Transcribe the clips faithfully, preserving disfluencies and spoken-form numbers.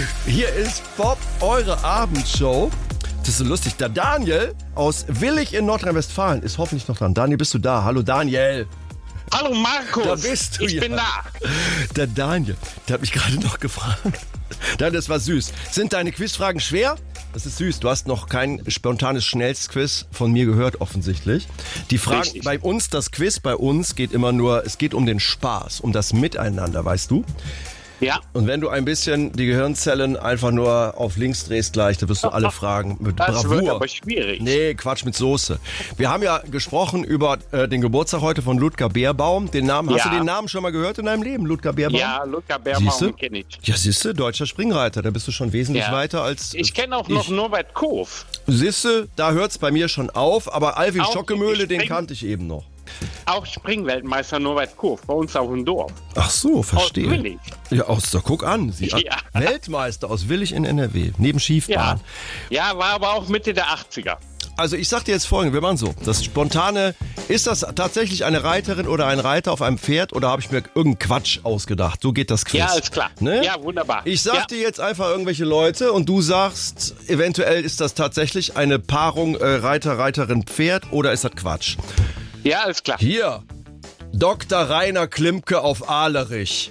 Hier ist Bob, eure Abendshow. Das ist so lustig. Der Daniel aus Willich in Nordrhein-Westfalen ist hoffentlich noch dran. Daniel, bist du da? Hallo Daniel. Hallo Markus. Da bist du, ich ja. bin da. Der Daniel, der hat mich gerade noch gefragt. Daniel, das war süß. Sind deine Quizfragen schwer? Das ist süß. Du hast noch kein spontanes Schnellstquiz von mir gehört, offensichtlich. Die Fragen Richtig. bei uns, das Quiz bei uns geht immer nur, es geht um den Spaß, um das Miteinander, weißt du? Ja. Und wenn du ein bisschen die Gehirnzellen einfach nur auf links drehst gleich, dann wirst du alle Fragen mit Das Bravour. wird aber schwierig. Nee, Quatsch mit Soße. Wir haben ja gesprochen über äh, den Geburtstag heute von Ludger Beerbaum. Den Namen, hast Ja. du den Namen schon mal gehört in deinem Leben, Ludger Beerbaum? Ja, Luca Siehste? Beerbaum kenne ich. Ja, siehste, deutscher Springreiter. Da bist du schon wesentlich Ja. weiter als Ich kenne auch noch ich. Norbert Kof. Siehste, da hört's bei mir schon auf. Aber Alwin Auch Schockemöhle, den Spring- kannte ich eben noch. Auch Springweltmeister Norbert Kof bei uns auf dem Dorf. Ach so, verstehe. Aus Willich. Ja, aus der, guck an. Sie Ja. Weltmeister aus Willich in N R W, neben Schiefbahn. Ja. ja, war aber auch Mitte der achtziger. Also ich sag dir jetzt Folgendes, wir machen so, das Spontane, ist das tatsächlich eine Reiterin oder ein Reiter auf einem Pferd oder habe ich mir irgendeinen Quatsch ausgedacht? So geht das Quiz. Ja, ist klar. Ne? Ja, wunderbar. Ich sag ja. dir jetzt einfach irgendwelche Leute und du sagst, eventuell ist das tatsächlich eine Paarung äh, Reiter, Reiterin, Pferd oder ist das Quatsch? Ja, ist klar. Hier, Doktor Rainer Klimke auf Ahlerich.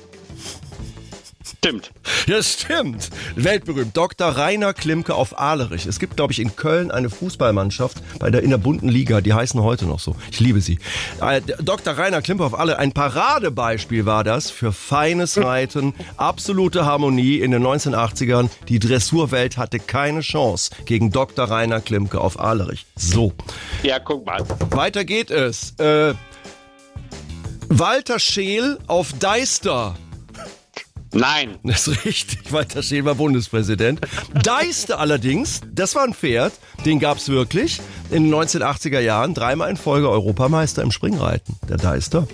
Stimmt. Ja, stimmt. Weltberühmt. Doktor Rainer Klimke auf Ahlerich. Es gibt, glaube ich, in Köln eine Fußballmannschaft bei der, in der bunten Liga. Die heißen heute noch so. Ich liebe sie. Äh, Doktor Rainer Klimke auf Ahlerich. Ein Paradebeispiel war das für feines Reiten. Absolute Harmonie in den neunzehnhundertachtzigern. Die Dressurwelt hatte keine Chance gegen Doktor Rainer Klimke auf Ahlerich. So. Ja, guck mal. Weiter geht es. Äh, Walter Scheel auf Deister. Nein. Das ist richtig, Walter Scheel war Bundespräsident. Deister allerdings, das war ein Pferd, den gab's wirklich in den neunzehnhundertachtziger Jahren, dreimal in Folge Europameister im Springreiten, der Deister.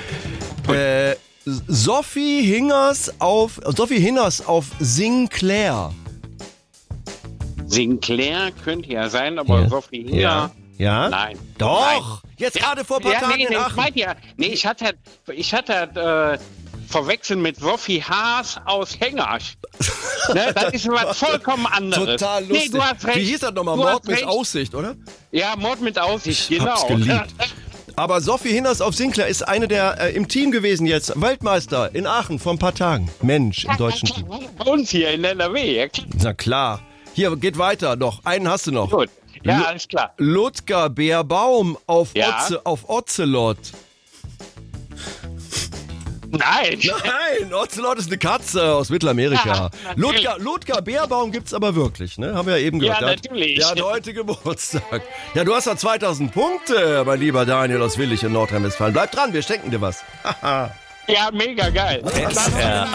Äh, Sophie Hingers auf, Sophie Hinners auf Sinclair. Sinclair könnte ja sein, aber Ja. Sophie Hinger. Ja. Ja? Nein. Doch, Nein. jetzt gerade vor ein paar ja, Tagen nee, in nee, ich Aachen. meinte ja, nee, ich hatte, ich hatte äh, verwechseln mit Sophie Haas aus Hengersch. Ne, das ist was vollkommen anderes. Total lustig. Nee, du hast recht. Wie hieß das nochmal? Du Mord hast mit recht. Aussicht, oder? Ja, Mord mit Aussicht, Ich genau. hab's geliebt. Aber Sophie Hinners auf Sinclair ist eine der äh, im Team gewesen jetzt. Weltmeister in Aachen vor ein paar Tagen. Mensch, im deutschen Team. Bei uns hier in N R W. Ja, Na klar. Hier, geht weiter noch. Einen hast du noch. gut. Ja, Lu- alles klar. Ludger Beerbaum auf, Ja. Oze, auf Ocelot. Nein. Nein, Ocelot ist eine Katze aus Mittelamerika. Ja, natürlich. Ludger, Ludger Beerbaum gibt's aber wirklich, ne? Haben wir ja eben gehört. Ja, Der hat- natürlich. Der hat heute Geburtstag. Ja, du hast ja zweitausend Punkte, mein lieber Daniel aus Willich in Nordrhein-Westfalen. Bleib dran, wir schenken dir was. Ja, mega geil. S R